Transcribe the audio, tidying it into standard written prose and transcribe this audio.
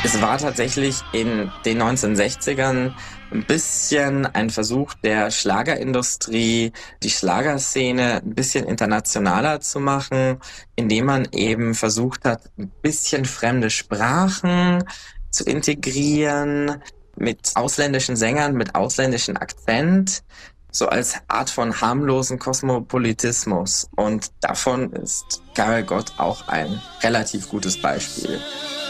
Es war tatsächlich in den 1960ern ein bisschen ein Versuch der Schlagerindustrie, die Schlagerszene ein bisschen internationaler zu machen, indem man eben versucht hat, ein bisschen fremde Sprachen zu integrieren mit ausländischen Sängern, mit ausländischem Akzent, so als Art von harmlosen Kosmopolitismus. Und davon ist Karel Gott auch ein relativ gutes Beispiel.